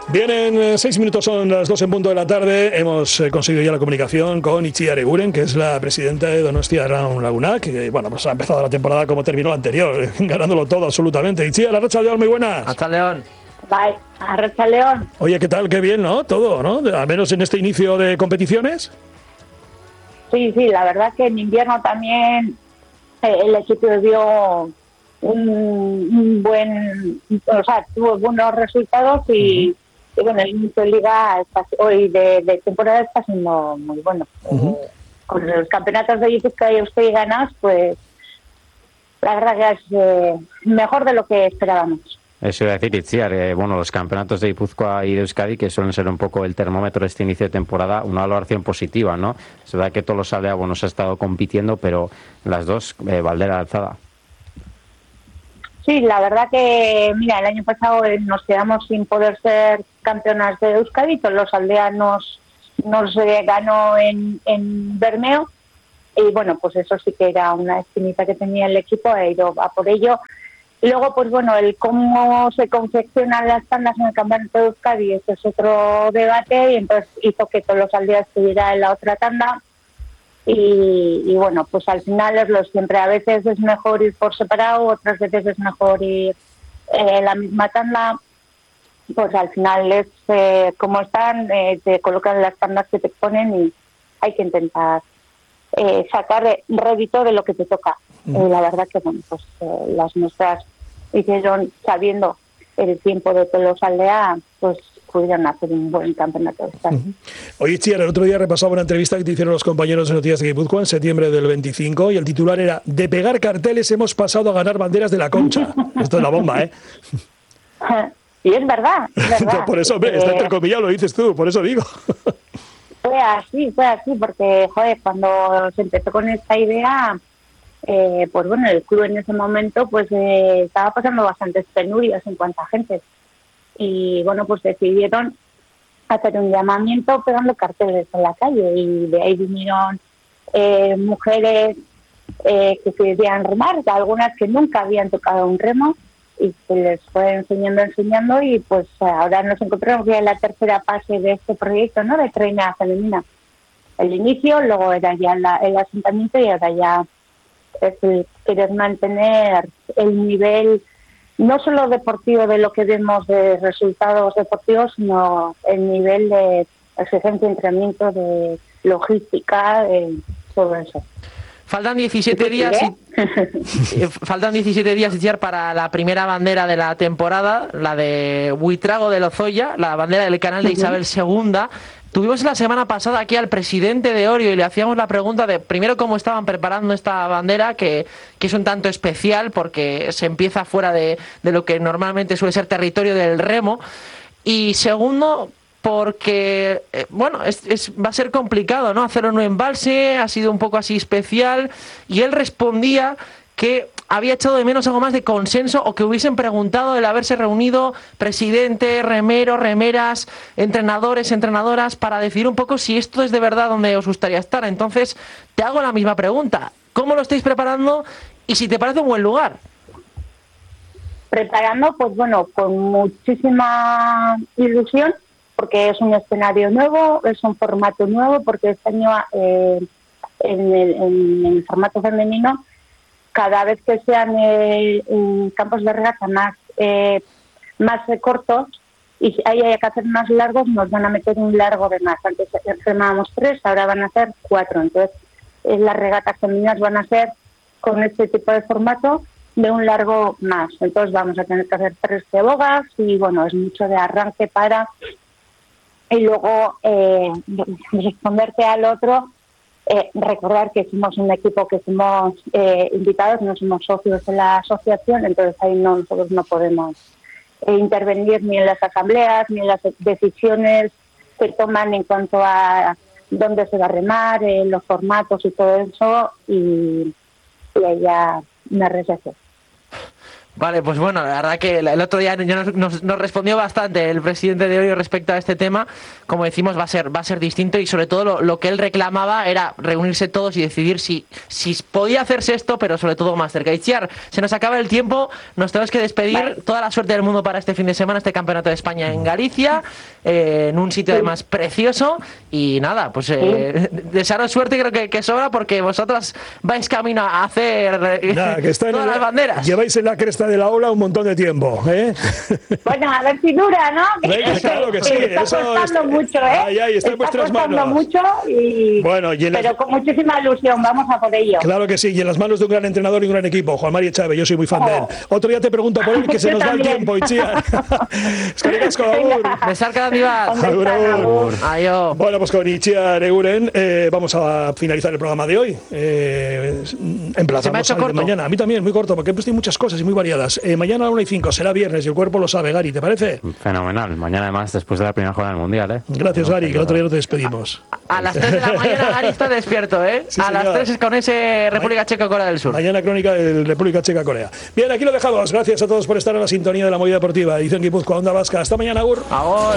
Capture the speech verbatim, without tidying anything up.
Bien, en seis minutos son las dos en punto de la tarde. Hemos eh, conseguido ya la comunicación con Itziar Eguren, que es la presidenta de Donostia Round Laguna, que bueno, pues ha empezado la temporada como terminó la anterior, ganándolo todo absolutamente. Itziar, Arratsaldeon, muy buenas. Hasta León. Bye, Arratsaldeon. Oye, ¿qué tal? Qué bien, ¿no? Todo, ¿no? Al menos en este inicio de competiciones. Sí, sí, la verdad que en invierno también eh, el equipo dio un, un buen, o sea, tuvo buenos resultados y, uh-huh. y bueno, el inicio de liga está, hoy de, de temporada está siendo muy bueno. Uh-huh. Eh, con los campeonatos de Gipuzkoa y Euskadi ganas, pues la verdad que es eh, mejor de lo que esperábamos. Eso iba a decir, Itziar, eh, bueno, los campeonatos de Gipuzkoa y de Euskadi, que suelen ser un poco el termómetro de este inicio de temporada, una valoración positiva, ¿no? Es verdad que todos los aldeanos han estado compitiendo, pero las dos, eh, bandera alzada. Sí, la verdad que, mira, el año pasado eh, nos quedamos sin poder ser campeonas de Euskadi, todos los aldeanos nos eh, ganó en, en Bermeo, y bueno, pues eso sí que era una espinita que tenía el equipo, he ido a por ello. Y luego, pues bueno, el cómo se confeccionan las tandas en el campeonato de Euskadi, ese es otro debate, y entonces hizo que todos los aldeas estuviera en la otra tanda. Y, y bueno, pues al final es lo siempre. A veces es mejor ir por separado, otras veces es mejor ir en eh, la misma tanda. Pues al final es eh, como están, eh, te colocan las tandas que te ponen y hay que intentar eh, sacar rédito de lo que te toca. Eh, la verdad que bueno, pues eh, las nuestras hicieron, sabiendo el tiempo de todos los aldeas, pues pudieron hacer un buen campeonato de Euskadi. Uh-huh. Oye, Chiara, el otro día repasaba una entrevista que te hicieron los compañeros de Noticias de Guipúzcoa en septiembre del veinticinco y el titular era: de pegar carteles hemos pasado a ganar banderas de la Concha. Esto es la bomba, ¿eh? Y es verdad, es verdad. Por eso, hombre, está entrecomillado, lo dices tú, por eso digo. Fue así, fue así, porque, joder, cuando se empezó con esta idea, eh, pues bueno, el club en ese momento pues eh, estaba pasando bastantes penurias en cuanto a gente. Y bueno, pues decidieron hacer un llamamiento pegando carteles en la calle, y de ahí vinieron eh, mujeres eh, que se querían remar, algunas que nunca habían tocado un remo, y se les fue enseñando, enseñando, y pues ahora nos encontramos ya en la tercera fase de este proyecto, ¿no?, de Treina Femenina. El inicio, luego era ya la, el asentamiento, y ahora ya es el querer mantener el nivel no solo deportivo de lo que vemos de resultados deportivos, sino el nivel de exigencia, entrenamiento, de logística, de todo eso. Faltan diecisiete días y, faltan diecisiete días para la primera bandera de la temporada, la de Buitrago de Lozoya, la bandera del canal de Isabel segunda. Tuvimos la semana pasada aquí al presidente de Orio y le hacíamos la pregunta de, primero, cómo estaban preparando esta bandera, que, que es un tanto especial porque se empieza fuera de, de lo que normalmente suele ser territorio del remo, y segundo, porque, eh, bueno, es, es, va a ser complicado, ¿no?, hacerlo en un embalse, ha sido un poco así especial, y él respondía que había echado de menos algo más de consenso, o que hubiesen preguntado el haberse reunido presidente, remero, remeras, entrenadores, entrenadoras, para decidir un poco si esto es de verdad donde os gustaría estar. Entonces, te hago la misma pregunta: ¿cómo lo estáis preparando y si te parece un buen lugar? Preparando, pues bueno, con muchísima ilusión, porque es un escenario nuevo, es un formato nuevo, porque este año eh, en, el, en el formato femenino, cada vez que sean eh, en campos de regata más eh, más eh, cortos y hay, hay que hacer más largos, nos van a meter un largo de más. Antes remábamos tres, ahora van a ser cuatro. Entonces, eh, las regatas femeninas van a ser con este tipo de formato de un largo más. Entonces, vamos a tener que hacer tres bogas y, bueno, es mucho de arranque para... Y luego, eh, responderte al otro... Eh, recordar que somos un equipo que somos eh, invitados, no somos socios de la asociación, entonces ahí no, nosotros no podemos eh, intervenir ni en las asambleas ni en las decisiones que toman en cuanto a dónde se va a remar, eh, los formatos y todo eso, y, y ahí ya me rechazo. Vale, pues bueno, la verdad que el otro día nos, nos, nos respondió bastante el presidente de hoy respecto a este tema. Como decimos, va a ser va a ser distinto y sobre todo lo, lo que él reclamaba era reunirse todos y decidir si, si podía hacerse esto, pero sobre todo más cerca. Itziar, se nos acaba el tiempo, nos tenemos que despedir. Vale. Toda la suerte del mundo para este fin de semana, este Campeonato de España en Galicia, eh, en un sitio sí. además precioso. Y nada, pues eh, sí. desearos suerte, creo que, que sobra, porque vosotros vais camino a hacer Nada, que está todas en las la, banderas. Lleváis en la cresta de la ola un montón de tiempo, ¿eh? Bueno, a ver si dura, ¿no? Venga, claro que sí. Está eso costando está, mucho, ¿eh? Ahí, ahí, está, está en vuestras costando manos. mucho, y, bueno, y en pero las... con muchísima ilusión, vamos a por ello. Claro que sí, y en las manos de un gran entrenador y un gran equipo, Juan Mari Chávez, yo soy muy fan oh. de él. Otro día te pregunto por él, que se nos va el tiempo, Itziar. Es que ricasco, agur. Besar cada día. Agur, agur. Adiós. Bueno, pues con Itziar Eguren eh, vamos a finalizar el programa de hoy. Eh, emplazamos al de mañana. A mí también, muy corto, porque hay muchas cosas y muy variadas. Eh, mañana a la una y cinco será viernes y el cuerpo lo sabe, Gary, ¿te parece? Fenomenal. Mañana además después de la primera jornada del Mundial, ¿eh? Gracias, Gary, que el otro día no te despedimos. A las tres de la mañana Gary está despierto, ¿eh? Sí, a las tres con ese República Checa Corea del Sur. Mañana crónica de República Checa Corea. Bien, aquí lo dejamos. Gracias a todos por estar en la sintonía de la movida deportiva. Edición Guipúzcoa, Onda Vasca. Hasta mañana, agur. Agur.